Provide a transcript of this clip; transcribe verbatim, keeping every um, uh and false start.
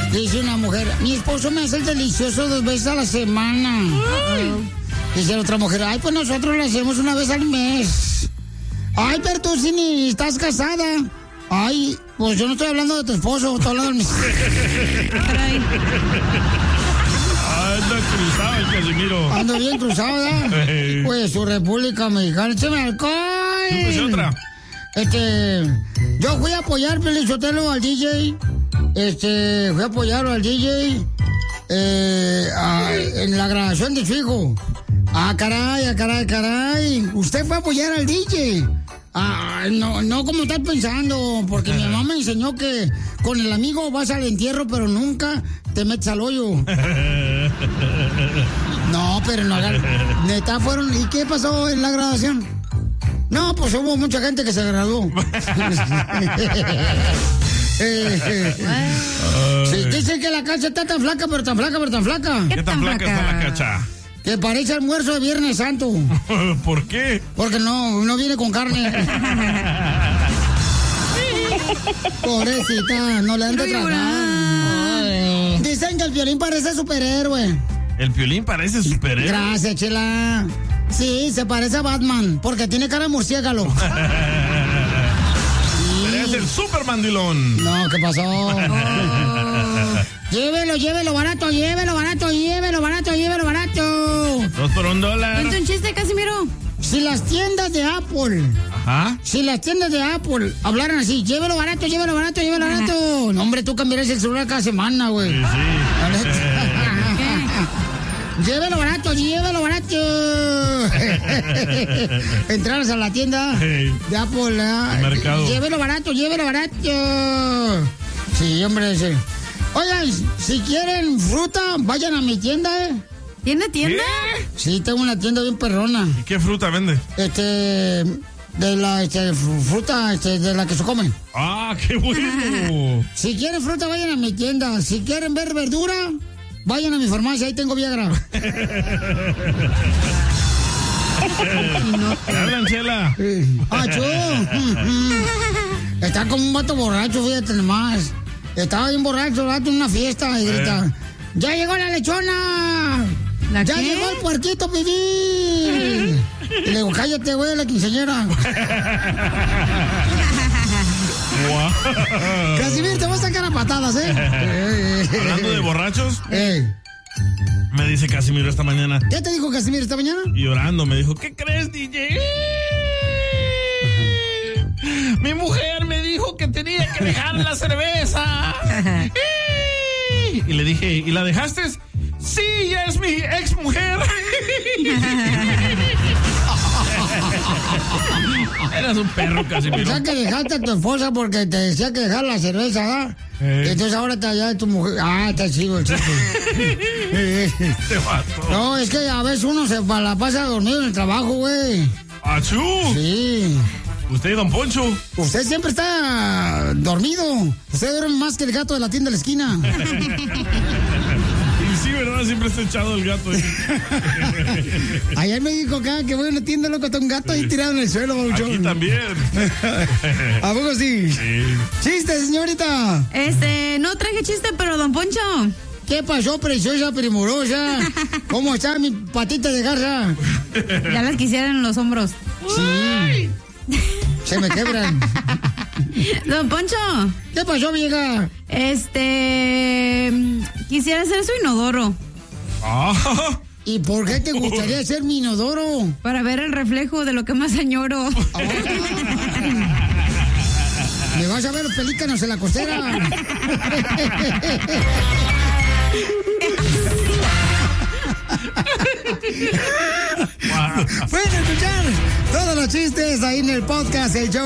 Dice una mujer, mi esposo me hace el delicioso dos veces a la semana. Ay. Dice otra mujer, ay, pues nosotros lo hacemos una vez al mes. Ay, pero tú sí ni estás casada. Ay, pues yo no estoy hablando de tu esposo, estoy hablando de mi... Anda cruzado el Casimiro. Ando bien cruzado, ¿verdad? Pues su República Mexicana. ¡Échame alcohol! Pues otra. Este, yo fui a apoyar, Pelizotelo, al D J. Este, fui a apoyarlo al D J eh, a, en la grabación de su hijo. Ah, caray, ah, caray, caray. Usted fue a apoyar al D J. Ah, no, no como estás pensando, porque mi mamá me enseñó que con el amigo vas al entierro, pero nunca te metes al hoyo. No, pero no hagan. Neta fueron. ¿Y qué pasó en la graduación? No, pues hubo mucha gente que se graduó. Sí, dicen que la cacha está tan flaca, pero tan flaca, pero tan flaca. ¿Qué tan flaca está la cacha? Que parece almuerzo de Viernes Santo. ¿Por qué? Porque no, no viene con carne. Pobrecita, no le han de tragar. Dicen que el Piolín parece superhéroe. ¿El Piolín parece superhéroe? Gracias, Chela. Sí, se parece a Batman, porque tiene cara de murciélago. Es el super mandilón. No, ¿qué pasó? Oh. Llévelo, llévelo barato, llévelo barato, llévelo barato, llévelo barato. Dos por un dólar. ¿Cuenta un chiste, Casimiro? Si las tiendas de Apple, ajá, si las tiendas de Apple hablaran así, llévelo barato, llévelo barato, llévelo barato. No, hombre, tú cambiarás el celular cada semana, güey. Sí, sí. Llévelo barato, llévelo barato. Entraras a la tienda hey, de Apple, ¿eh? El mercado. Llévelo barato, llévelo barato. Sí, hombre, sí. Oigan, si quieren fruta, vayan a mi tienda, ¿eh? ¿Tiene tienda? ¿Qué? Sí, tengo una tienda bien perrona. ¿Y qué fruta vende? Este, de la este, fruta este, de la que se come. ¡Ah, qué bueno! Si quieren fruta, vayan a mi tienda. Si quieren ver verdura, vayan a mi farmacia, ahí tengo Viagra. ¡Hablan, Chela! ¡Achú! Está como un vato borracho, fíjate nomás. Estaba bien borracho, el vato en una fiesta y grita, eh. ¡Ya llegó la lechona! ¿La ¡Ya qué? llegó el puerquito, pidí! Y le digo, cállate, güey, la quinceañera. Wow. Casimiro, te vas a sacar a patadas, ¿eh? Hablando de borrachos, eh. me dice Casimiro esta mañana. ¿Qué te dijo Casimiro esta mañana? Y llorando, me dijo, ¿qué crees, D J? Uh-huh. Mi mujer me dijo que tenía que dejar la cerveza. Y le dije, ¿y la dejaste? Sí, ya es mi ex mujer. Eras un perro, Casimiro. O sea que dejaste a tu esposa porque te decía que dejar la cerveza, ¿verdad? Eh. Entonces ahora te allá tu mujer. Ah, está chido el chiste. Te mató. No, es que a veces uno se la pasa dormido en el trabajo, güey. ¡Achú! Sí. ¿Usted, don Poncho? Usted siempre está dormido. Usted duerme más que el gato de la tienda de la esquina. Y sí, ¿verdad? Siempre está echado el gato ahí. Ayer me dijo acá que voy a una tienda, loco, está un gato ahí tirado en el suelo, Bauchón. Aquí también. ¿A poco sí? Sí. ¿Chiste, señorita? Este, no traje chiste, pero don Poncho. ¿Qué pasó, preciosa, primorosa? ¿Cómo está mi patita de garra? Ya las quisieran en los hombros. Sí. Se me quebran. Don Poncho. ¿Qué pasó, vieja? Este... Quisiera ser su inodoro. Ah. ¿Y por qué te gustaría ser mi inodoro? Para ver el reflejo de lo que más añoro. Oh. ¿Me vas a ver los pelícanos en la costera? Wow. Pueden escuchar todos los chistes ahí en el podcast El Show